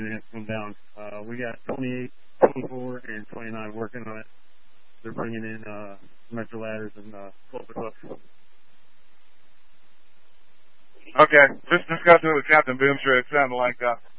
unit come down. We got 28, 24, and 29 working on it. They're bringing in metro ladders and 12-foot hooks. Okay, just discussing it with Captain Boomstra. It sounded like